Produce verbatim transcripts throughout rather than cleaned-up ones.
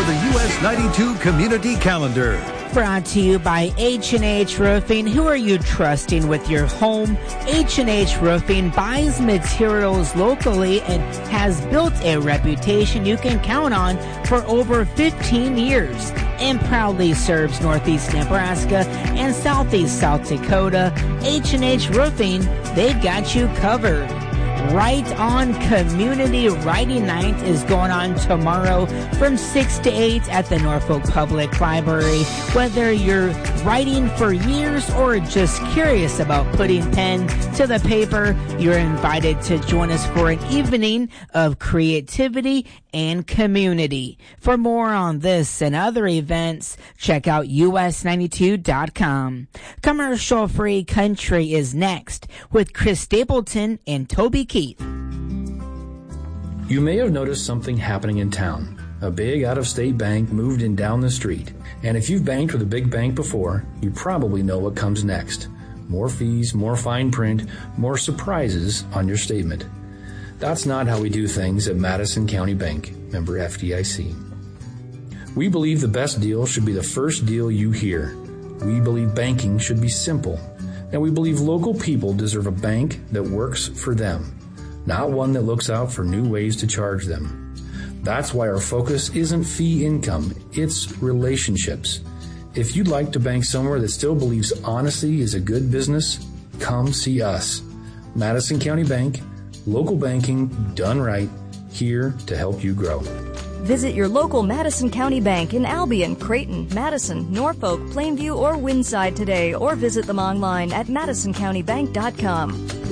for the U S ninety-two Community Calendar. Brought to you by H and H Roofing. Who are you trusting with your home? H and H Roofing buys materials locally and has built a reputation you can count on for over fifteen years and proudly serves Northeast Nebraska and Southeast South Dakota. H and H Roofing, they've got you covered. Right On Community Writing Night is going on tomorrow from six to eight at the Norfolk Public Library. Whether you're writing for years or just curious about putting pen to the paper, you're invited to join us for an evening of creativity and community. For more on this and other events, check out U S ninety-two dot com. Commercial-free country is next with Chris Stapleton and Toby Keith. You may have noticed something happening in town. A big out-of-state bank moved in down the street. And if you've banked with a big bank before, you probably know what comes next. More fees, more fine print, more surprises on your statement. That's not how we do things at Madison County Bank, member F D I C. We believe the best deal should be the first deal you hear. We believe banking should be simple. And we believe local people deserve a bank that works for them, not one that looks out for new ways to charge them. That's why our focus isn't fee income, it's relationships. If you'd like to bank somewhere that still believes honesty is a good business, come see us. Madison County Bank, local banking done right, here to help you grow. Visit your local Madison County Bank in Albion, Creighton, Madison, Norfolk, Plainview, or Windside today, or visit them online at madison county bank dot com.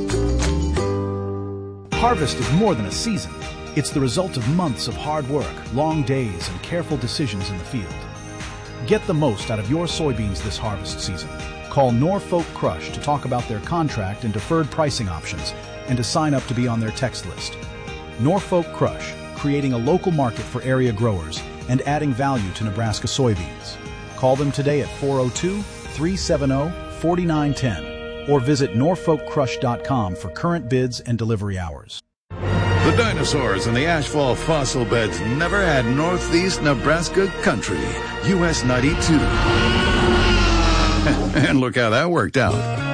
Harvest is more than a season. It's the result of months of hard work, long days, and careful decisions in the field. Get the most out of your soybeans this harvest season. Call Norfolk Crush to talk about their contract and deferred pricing options and to sign up to be on their text list. Norfolk Crush, creating a local market for area growers and adding value to Nebraska soybeans. Call them today at four oh two, three seven oh, four nine one oh or visit norfolk crush dot com for current bids and delivery hours. The dinosaurs and the asphalt fossil beds never had Northeast Nebraska country. U S ninety-two. And look how that worked out.